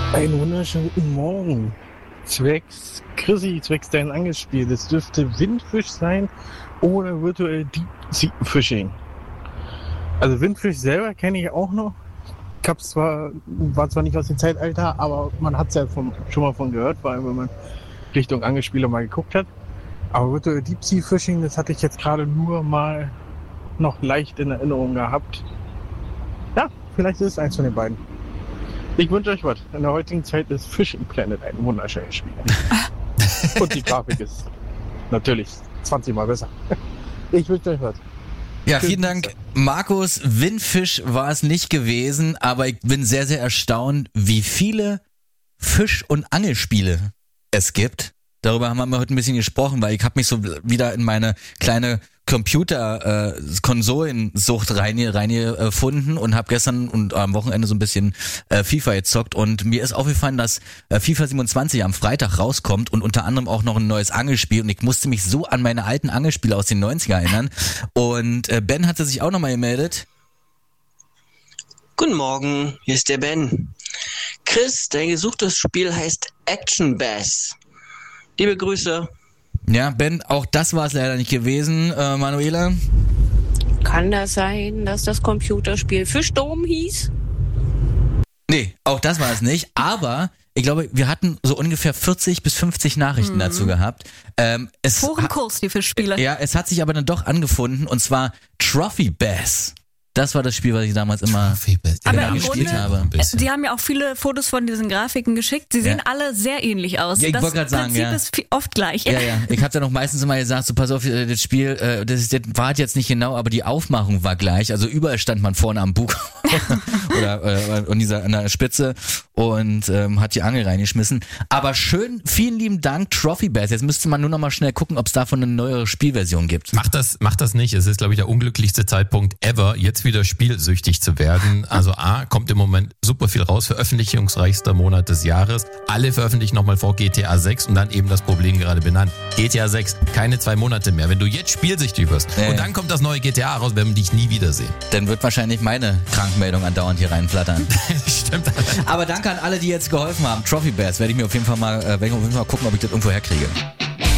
Einen wunderschönen guten Morgen. Zwecks Chrissy, zwecks dein Angespiel. Das dürfte Windfisch sein oder virtuell Deep Sea Fishing. Also Windfisch selber kenne ich auch noch. War zwar nicht aus dem Zeitalter, aber man hat es ja schon mal von gehört, vor allem wenn man Richtung Angespiele mal geguckt hat. Aber virtuell Deep Sea Fishing, das hatte ich jetzt gerade nur mal noch leicht in Erinnerung gehabt. Ja, vielleicht ist es eins von den beiden. Ich wünsche euch was. In der heutigen Zeit ist Fishing Planet ein wunderschönes Spiel. Und die Grafik ist natürlich 20 Mal besser. Ich wünsche euch was. Ja, vielen Dank, Markus. Windfisch war es nicht gewesen, aber ich bin sehr, sehr erstaunt, wie viele Fisch- und Angelspiele es gibt. Darüber haben wir heute ein bisschen gesprochen, weil ich habe mich so wieder in meine kleine Konsolensucht reingefunden und habe gestern und am Wochenende so ein bisschen FIFA gezockt und mir ist aufgefallen, dass FIFA 27 am Freitag rauskommt und unter anderem auch noch ein neues Angelspiel und ich musste mich so an meine alten Angelspiele aus den 90er erinnern und Ben hatte sich auch nochmal gemeldet. Guten Morgen, hier ist der Ben. Chris, dein gesuchtes Spiel heißt Action Bass. Liebe Grüße. Ja, Ben, auch das war es leider nicht gewesen. Manuela? Kann das sein, dass das Computerspiel Fischdom hieß? Nee, auch das war es nicht. Aber ich glaube, wir hatten so ungefähr 40 bis 50 Nachrichten dazu gehabt. Hohen Kurs, die Fischspiele. Ja, es hat sich aber dann doch angefunden und zwar Trophy Bass. Das war das Spiel, was ich damals immer gespielt habe. Sie haben ja auch viele Fotos von diesen Grafiken geschickt. Sie sehen alle sehr ähnlich aus. Ja, ich das wollte gerade sagen, Prinzip ist oft gleich. Ja. Ich habe ja noch meistens immer gesagt, so pass auf, das Spiel, das war jetzt nicht genau, aber die Aufmachung war gleich. Also überall stand man vorne am Bug oder an der Spitze und hat die Angel reingeschmissen. Aber schön, vielen lieben Dank, Trophy Bass. Jetzt müsste man nur noch mal schnell gucken, ob es davon eine neuere Spielversion gibt. Macht das nicht. Es ist, glaube ich, der unglücklichste Zeitpunkt ever, jetzt wieder spielsüchtig zu werden. Also kommt im Moment super viel raus, veröffentlichungsreichster Monat des Jahres. Alle veröffentlichen nochmal vor GTA 6 und dann eben das Problem gerade benannt. GTA 6, keine 2 Monate mehr. Wenn du jetzt spielsüchtig wirst und dann kommt das neue GTA raus, werden wir dich nie wiedersehen. Dann wird wahrscheinlich meine Krankmeldung andauernd hier reinflattern. Stimmt. Aber danke an alle, die jetzt geholfen haben. Trophy Bass werde ich auf jeden Fall mal gucken, ob ich das irgendwo herkriege.